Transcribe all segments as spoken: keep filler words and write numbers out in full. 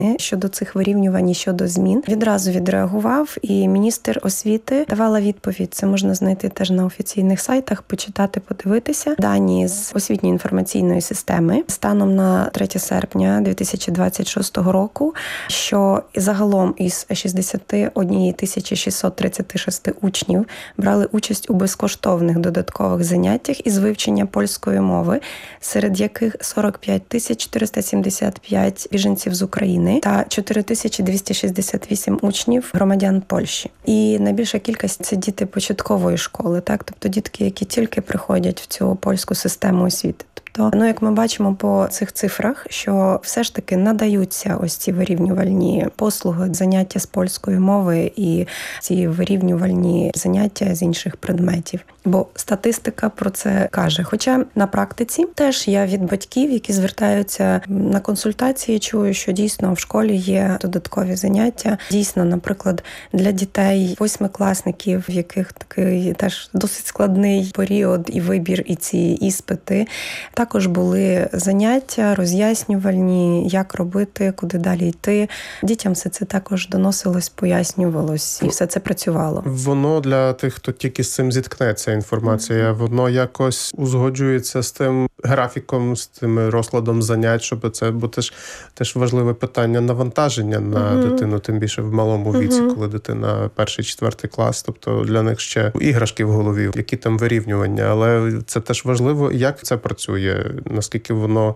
щодо цих вирівнювань і щодо змін, відразу відреагував, і міністр освіти давала відповідь. Це можна знайти теж на офіційних сайтах, почитати, подивитися. Дані з освітньої інформаційної системи станом на третє серпня дві тисячі двадцять шостого року, що загалом із шістдесят одна тисяча шістсот тридцять шість учнів брали участь у безкоштовних додаткових заняттях із вивчення польської мови, серед яких сорок п'ять тисяч чотириста сімдесят п'ять біженців з України та чотири тисячі двісті шістдесят вісім учнів громадян Польщі. І найбільша кількість – це діти початкової школи, так, тобто дітки, які тільки приходять в цю польську систему освіти. Тобто, ну, як ми бачимо по цих цифрах, що все ж таки надаються ось ці вирівнювальні послуги, заняття з польської мови і ці вирівнювальні заняття з інших предметів. Бо статистика про це каже. Хоча на практиці теж я від батьків, які звертаються на консультації, чую, що дійсно в школі є додаткові заняття. Дійсно, наприклад, для дітей восьмикласників, в яких такий теж досить складний період і вибір, і ці іспити, також були заняття роз'яснювальні, як робити, куди далі йти. Дітям все це також доносилось, пояснювалось, і все це працювало. Воно для тих, хто тільки з цим зіткнеться, інформація, воно якось узгоджується з тим графіком, з тим розкладом занять, щоб це, бо це ж теж важливе питання навантаження на mm-hmm. дитину, тим більше в малому віці, mm-hmm. коли дитина перший, четвертий клас, тобто для них ще іграшки в голові, які там вирівнювання, але це теж важливо, як це працює, наскільки воно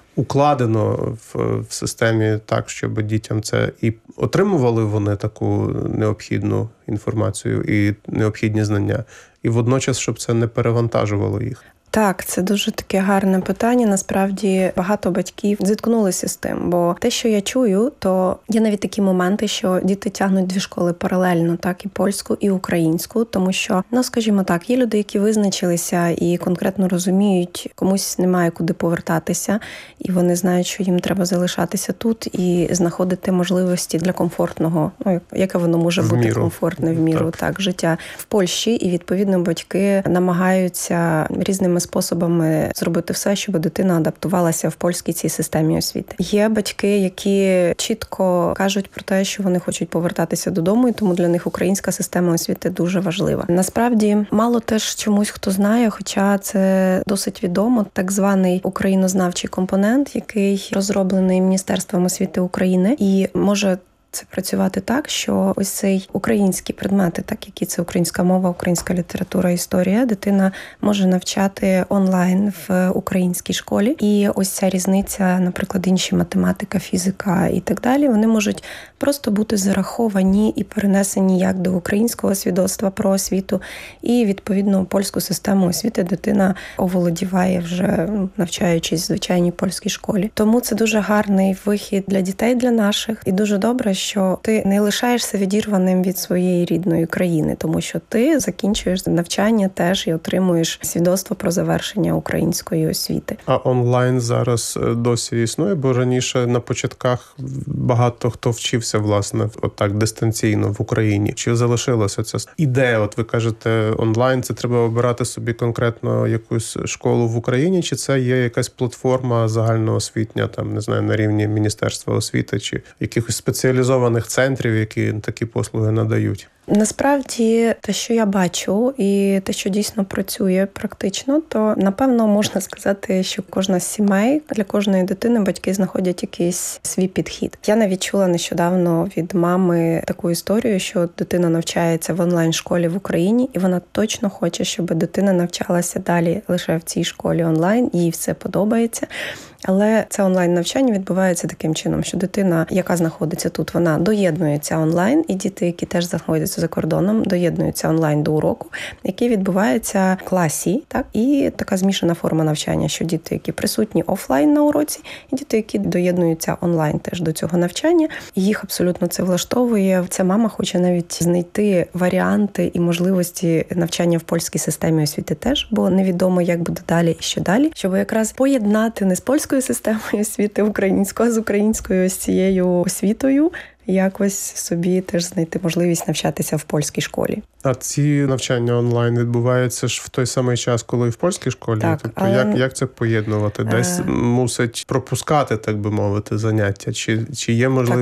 укладено в, в системі так, щоб дітям це і отримували вони таку необхідну інформацію і необхідні знання, і водночас, щоб це не перевантажувало їх. Так, це дуже таке гарне питання. Насправді багато батьків зіткнулися з тим, бо те, що я чую, то є навіть такі моменти, що діти тягнуть дві школи паралельно, так, і польську, і українську, тому що, ну, скажімо так, є люди, які визначилися і конкретно розуміють, комусь немає куди повертатися, і вони знають, що їм треба залишатися тут і знаходити можливості для комфортного, ну, яке воно може в бути міру. комфортне в міру, так. так, життя в Польщі, і відповідно батьки намагаються різними способами зробити все, щоб дитина адаптувалася в польській цій системі освіти. Є батьки, які чітко кажуть про те, що вони хочуть повертатися додому, і тому для них українська система освіти дуже важлива. Насправді, мало теж чомусь хто знає, хоча це досить відомо, так званий українознавчий компонент, який розроблений Міністерством освіти України і може це працювати так, що ось цей українські предмети, так, які це українська мова, українська література, історія, дитина може навчати онлайн в українській школі. І ось ця різниця, наприклад, інші математика, фізика і так далі, вони можуть просто бути зараховані і перенесені як до українського свідоцтва про освіту, і, відповідно, польську систему освіти дитина оволодіває вже, навчаючись в звичайній польській школі. Тому це дуже гарний вихід для дітей, для наших, і дуже добре, що ти не лишаєшся відірваним від своєї рідної країни, тому що ти закінчуєш навчання теж і отримуєш свідоцтво про завершення української освіти. А онлайн зараз досі існує, бо раніше на початках багато хто вчився, власне, отак дистанційно в Україні. Чи залишилася ця ідея? От ви кажете, онлайн, це треба обирати собі конкретно якусь школу в Україні, чи це є якась платформа загальноосвітня, там, не знаю, на рівні Міністерства освіти, чи якихось спеціалізованих центрів, які такі послуги надають? Насправді, те, що я бачу, і те, що дійсно працює практично, то, напевно, можна сказати, що кожна з сімей, для кожної дитини батьки знаходять якийсь свій підхід. Я навіть чула нещодавно від мами таку історію, що дитина навчається в онлайн-школі в Україні, і вона точно хоче, щоб дитина навчалася далі лише в цій школі онлайн, їй все подобається. Але це онлайн-навчання відбувається таким чином, що дитина, яка знаходиться тут, вона доєднується онлайн, і діти, які теж знаходяться за кордоном, доєднуються онлайн до уроку, який відбувається в класі, так? І така змішана форма навчання, що діти, які присутні офлайн на уроці, і діти, які доєднуються онлайн теж до цього навчання, і їх абсолютно це влаштовує. Ця мама хоче навіть знайти варіанти і можливості навчання в польській системі освіти теж, бо невідомо, як буде далі і що далі, щоб якраз поєднати не з польською системою освіти українською, а з українською ось цією освітою, якось собі теж знайти можливість навчатися в польській школі. А ці навчання онлайн відбуваються ж в той самий час, коли і в польській школі? Так, тобто але... як, як це поєднувати? Десь Е... мусить пропускати, так би мовити, заняття? Чи, чи є можливість?